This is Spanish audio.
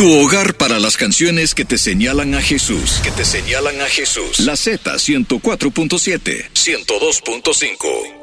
Tu hogar para las canciones que te señalan a Jesús. La Z 104.7, 102.5.